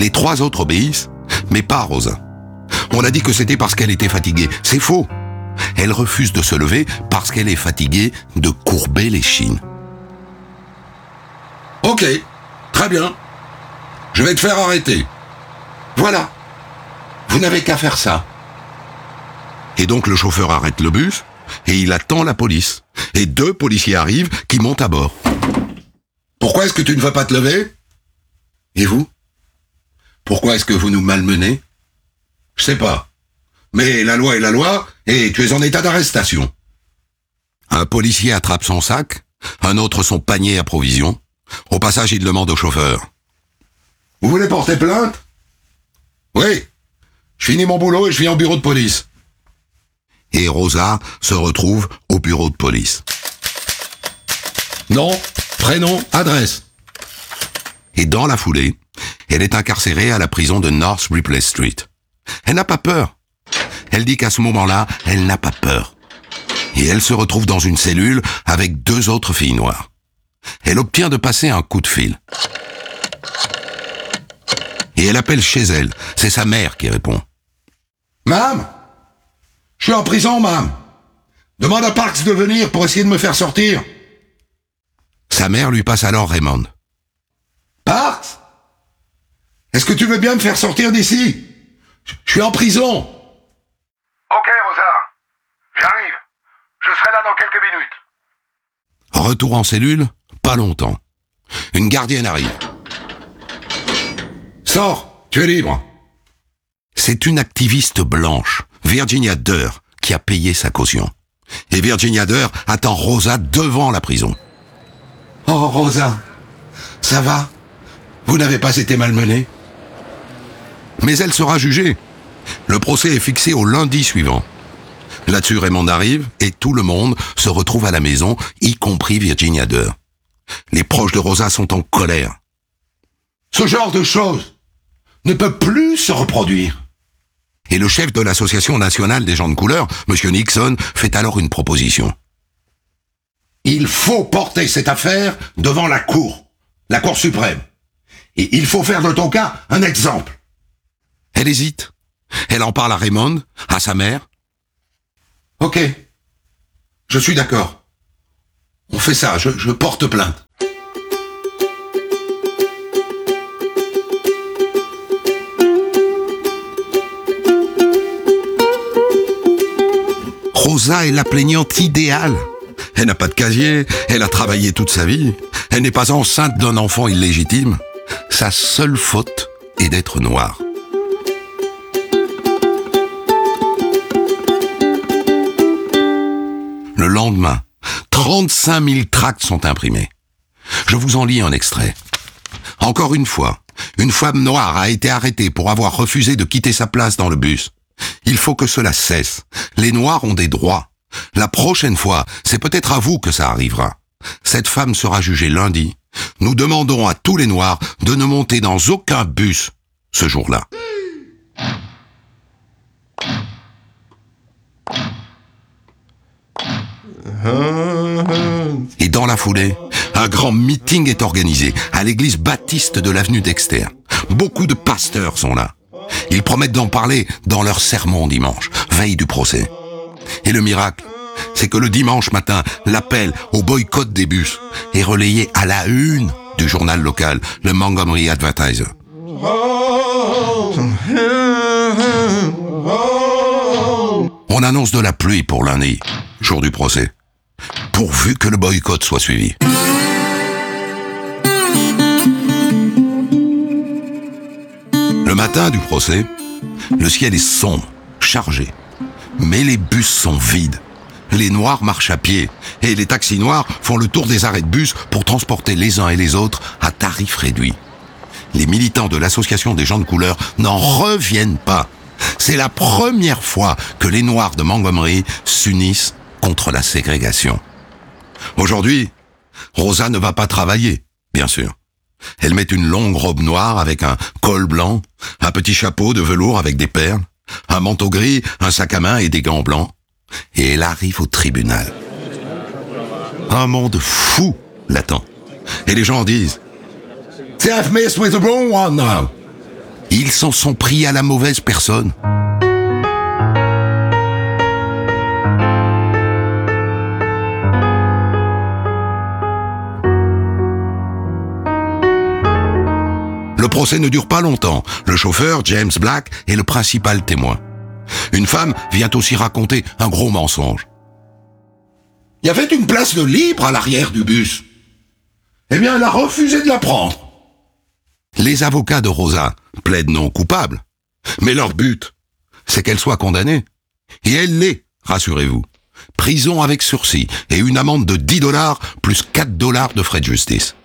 Les 3 autres obéissent, mais pas Rosa. On a dit que c'était parce qu'elle était fatiguée. C'est faux. Elle refuse de se lever parce qu'elle est fatiguée de courber l'échine. Ok, très bien. Je vais te faire arrêter. Voilà. Vous n'avez qu'à faire ça. Et donc le chauffeur arrête le bus et il attend la police. Et 2 policiers arrivent qui montent à bord. Pourquoi est-ce que tu ne vas pas te lever? Et vous? Pourquoi est-ce que vous nous malmenez? Je sais pas. Mais la loi est la loi et tu es en état d'arrestation. Un policier attrape son sac, un autre son panier à provisions. Au passage, il demande au chauffeur. Vous voulez porter plainte? Oui. Je finis mon boulot et je viens au bureau de police. Et Rosa se retrouve au bureau de police. Nom, prénom, adresse. Et dans la foulée, elle est incarcérée à la prison de North Ripley Street. Elle n'a pas peur. Elle dit qu'à ce moment-là, elle n'a pas peur. Et elle se retrouve dans une cellule avec 2 autres filles noires. Elle obtient de passer un coup de fil. Et elle appelle chez elle. C'est sa mère qui répond. Mam, je suis en prison, mam. Demande à Parks de venir pour essayer de me faire sortir. Sa mère lui passe alors Raymond. Parks, est-ce que tu veux bien me faire sortir d'ici? Je suis en prison. Ok, Rosa. J'arrive. Je serai là dans quelques minutes. Retour en cellule, pas longtemps. Une gardienne arrive. Sors, tu es libre. C'est une activiste blanche, Virginia Dare, qui a payé sa caution. Et Virginia Dare attend Rosa devant la prison. Oh, Rosa, ça va? Vous n'avez pas été malmenée? Mais elle sera jugée. Le procès est fixé au lundi suivant. Là-dessus, Raymond arrive et tout le monde se retrouve à la maison, y compris Virginia Dare. Les proches de Rosa sont en colère. Ce genre de choses ne peut plus se reproduire. Et le chef de l'Association nationale des gens de couleur, M. Nixon, fait alors une proposition. Il faut porter cette affaire devant la Cour suprême. Et il faut faire de ton cas un exemple. Elle hésite. Elle en parle à Raymond, à sa mère. Ok, je suis d'accord. On fait ça, je porte plainte. Rosa est la plaignante idéale. Elle n'a pas de casier, elle a travaillé toute sa vie, elle n'est pas enceinte d'un enfant illégitime. Sa seule faute est d'être noire. Le lendemain, 35 000 tracts sont imprimés. Je vous en lis un extrait. Encore une fois, une femme noire a été arrêtée pour avoir refusé de quitter sa place dans le bus. Il faut que cela cesse. Les Noirs ont des droits. La prochaine fois, c'est peut-être à vous que ça arrivera. Cette femme sera jugée lundi. Nous demandons à tous les Noirs de ne monter dans aucun bus ce jour-là. Et dans la foulée, un grand meeting est organisé à l'église baptiste de l'avenue Dexter. Beaucoup de pasteurs sont là. Ils promettent d'en parler dans leur sermon dimanche, veille du procès. Et le miracle, c'est que le dimanche matin, l'appel au boycott des bus est relayé à la une du journal local, le Montgomery Advertiser. On annonce de la pluie pour lundi, jour du procès, pourvu que le boycott soit suivi. Le matin du procès, le ciel est sombre, chargé. Mais les bus sont vides. Les Noirs marchent à pied et les taxis noirs font le tour des arrêts de bus pour transporter les uns et les autres à tarif réduit. Les militants de l'Association des gens de couleur n'en reviennent pas. C'est la première fois que les Noirs de Montgomery s'unissent contre la ségrégation. Aujourd'hui, Rosa ne va pas travailler, bien sûr. Elle met une longue robe noire avec un col blanc, un petit chapeau de velours avec des perles, un manteau gris, un sac à main et des gants blancs. Et elle arrive au tribunal. Un monde fou l'attend. Et les gens disent « They've messed with the wrong one now. Ils s'en sont pris à la mauvaise personne. Le procès ne dure pas longtemps. Le chauffeur, James Black, est le principal témoin. Une femme vient aussi raconter un gros mensonge. Il y avait une place de libre à l'arrière du bus. Eh bien, elle a refusé de la prendre. Les avocats de Rosa plaident non coupable. Mais leur but, c'est qu'elle soit condamnée. Et elle l'est, rassurez-vous. Prison avec sursis et une amende de $10 plus $4 de frais de justice.